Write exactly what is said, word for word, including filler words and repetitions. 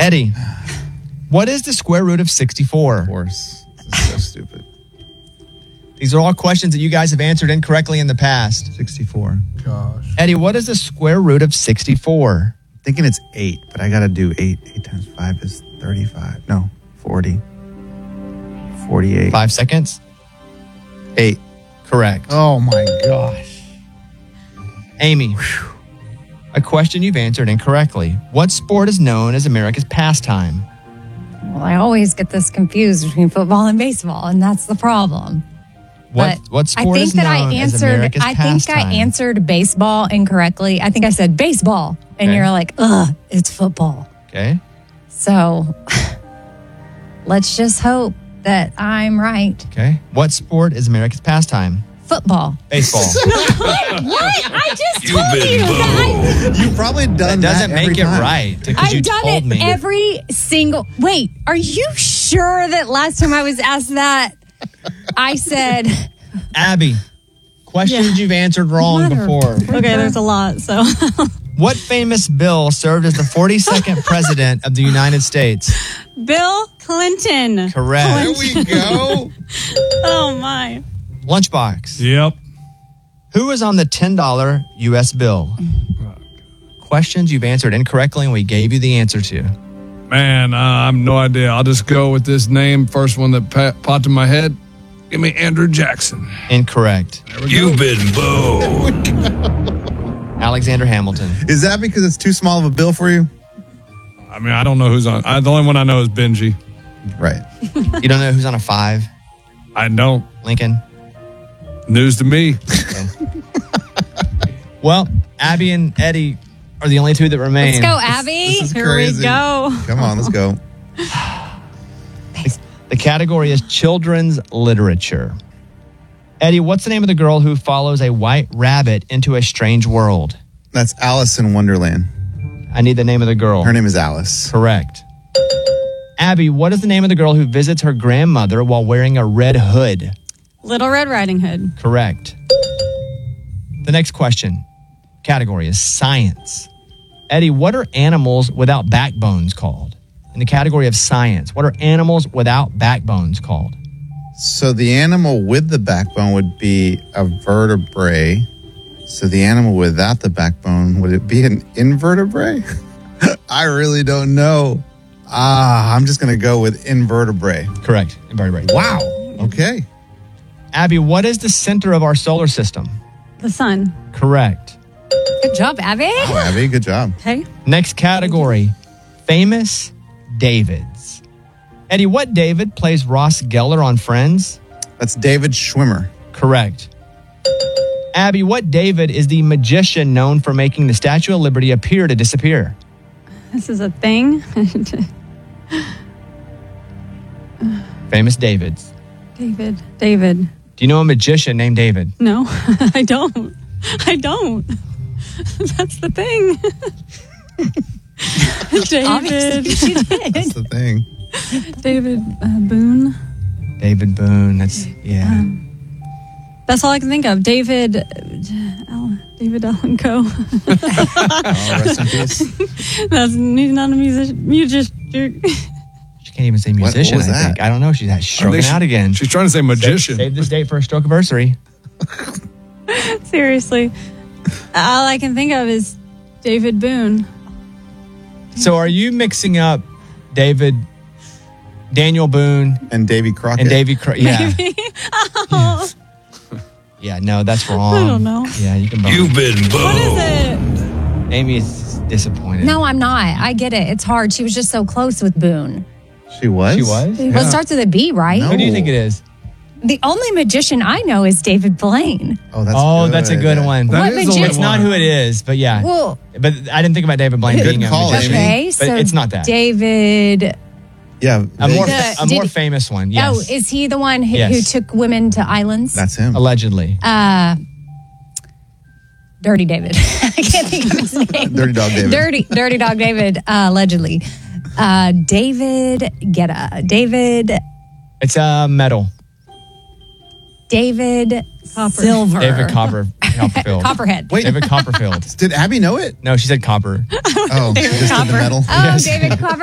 Eddie, what is the square root of sixty-four? Of course. This is so stupid. These are all questions that you guys have answered incorrectly in the past. sixty-four. Gosh. Eddie, what is the square root of sixty-four? Thinking it's eight, but I got to do eight. eight times five is thirty-five. No, forty. forty-eight. Five seconds. Eight. Correct. Oh, my gosh. Amy, a question you've answered incorrectly. What sport is known as America's pastime? Well, I always get this confused between football and baseball, and that's the problem. What But what sport I think is that known I as answered. America's I pastime? think I answered baseball incorrectly. I think I said baseball, and Okay. you're like, "Ugh, it's football." Okay. So let's just hope that I'm right. Okay. What sport is America's pastime? Football. Baseball. What? I just told you that. You've probably done That that doesn't every make it time. right because you I've done told it me. every single. Wait, are you sure that last time I was asked that, I said Abby, questions Yeah. you've answered wrong Mother- before. Okay, there's a lot. So, What famous bill served as the forty-second president of the United States? Bill Clinton. Correct. There we go. Oh, my. Lunchbox. Yep. Who was on the ten dollar U S bill? Questions you've answered incorrectly and we gave you the answer to. Man, uh, I have no idea. I'll just go with this name. First one that pa- popped in my head. Give me Andrew Jackson. Incorrect. You've been booed. Alexander Hamilton. Is that because it's too small of a bill for you? I mean, I don't know who's on. I, the only one I know is Benji. Right. You don't know who's on a five? I don't. Lincoln? News to me. Well, Abby and Eddie are the only two that remain. Let's go, Abby. This is Here crazy. we go. Come on, let's go. The category is children's literature. Eddie, what's the name of the girl who follows a white rabbit into a strange world? That's Alice in Wonderland. I need the name of the girl. Her name is Alice. Correct. Abby, what is the name of the girl who visits her grandmother while wearing a red hood? Little Red Riding Hood. Correct. The next question, category is science. Eddie, what are animals without backbones called? In the category of science, what are animals without backbones called? So the animal with the backbone would be a vertebrae. So the animal without the backbone, would it be an invertebrate? I really don't know. Ah, I'm just going to go with invertebrate. Correct. Invertebrate. Wow. Okay. Abby, what is the center of our solar system? The sun. Correct. Good job, Abby. Oh, Abby, good job. Okay. Next category, famous Davids. Eddie, what David plays Ross Geller on Friends? That's David Schwimmer. Correct. Abby, what David is the magician known for making the Statue of Liberty appear to disappear? This is a thing. Famous Davids. David. David. Do you know a magician named David? No, I don't. I don't. That's the thing. David. She did. That's the thing. David uh, Boone. David Boone. That's, yeah. Um, That's all I can think of. David. Uh, Al, David Allen Coe. Oh, rest in peace. That's he's not a musician. Musician. She can't even say musician, was I think. that? I don't know. She's stroking I think she- out again. She's trying to say magician. Save, save this date for a stroke anniversary. Seriously, all I can think of is David Boone. So are you mixing up David, Daniel Boone, And Davy Crockett. and Davy Cro- Yeah. Oh, Yeah, no, that's wrong. I don't know. Yeah, you can bump. You've been what is booed. it? Amy is disappointed. No, I'm not. I get it. It's hard. She was just so close with Boone. She was? She was? Well, it starts with a B, right? No. Who do you think it is? The only magician I know is David Blaine. Oh, that's oh, good. that's a good one. That What is magician- only It's not one. who it is, but yeah. Well, But I didn't think about David Blaine Good being a call, magician. Amy. okay, But so it's not that. David. Yeah. A more, The- a more did- famous one, yes. Oh, is he the one who, Yes. who took women to islands? That's him. Allegedly. Uh, Dirty David. I can't think of his name. Dirty Dog David. Dirty, Dirty Dog David, uh, allegedly. Uh, David Guetta. David. It's a medal. David Copper. Silver. David Copper, Copperfield. Copperhead. Wait. David Copperfield. Did Abby know it? No, she said copper. Oh, she just did the Copper. medal. Oh, David Copper.